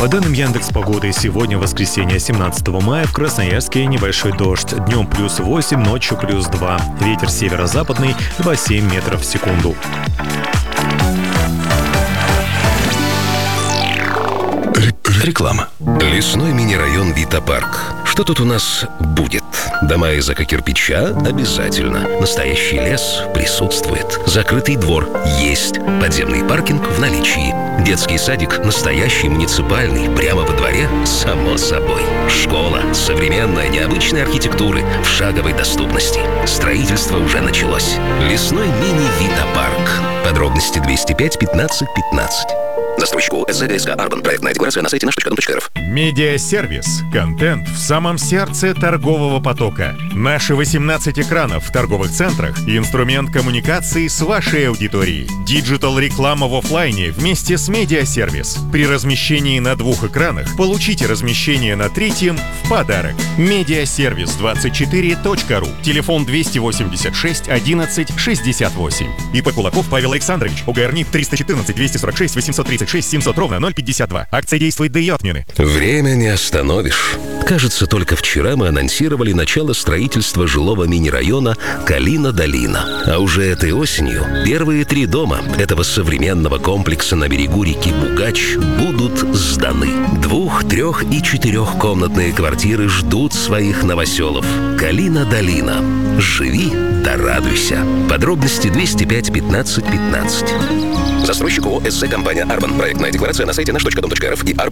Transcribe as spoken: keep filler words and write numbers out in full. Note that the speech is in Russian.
По данным Яндекс.Погоды, сегодня, воскресенье, семнадцатого мая, в Красноярске небольшой дождь. Днем плюс восемь, ночью плюс два. Ветер северо-западный два целых семь метров в секунду. Реклама. Лесной мини-район Вита-парк. Что тут у нас будет? Дома из эко-кирпича обязательно. Настоящий лес присутствует. Закрытый двор есть. Подземный паркинг в наличии. Детский садик настоящий, муниципальный, прямо во дворе, само собой. Школа современная, необычной архитектуры, в шаговой доступности. Строительство уже началось. Лесной мини-Вита-парк. Подробности двести пять пятнадцать пятнадцать. Застройщику эс зэ гэ эс ка Арбан. Проектная декларация на сайте наш точка дом точка эр эф. Медиасервис. Контент в самом сердце торгового потока. Наши восемнадцать экранов в торговых центрах – инструмент коммуникации с вашей аудиторией. Диджитал-реклама в офлайне вместе с медиасервис. При размещении на двух экранах получите размещение на третьем в подарок. медиасервис двадцать четыре точка ру. Телефон двести восемьдесят шесть одиннадцать шестьдесят восемь. ИП Кулаков Павел Александрович. ОГРНИ триста четырнадцать двести сорок шесть восемьсот тридцать шесть семьсот ровно ноль пятьдесят два. Акция действует до ее отмены. Время не остановишь. Кажется, только вчера мы анонсировали начало строительства жилого мини-района Калина-Долина. А уже этой осенью первые три дома этого современного комплекса на берегу реки Бугач будут сданы. Двух-, трех- и четырехкомнатные квартиры ждут своих новоселов. Калина-Долина. Живи да радуйся. Подробности двести пять пятнадцать пятнадцать. Застройщик ООО эс зэ компания Арбан. Проектная декларация на сайте наш точка дом точка эр эф и Арбан.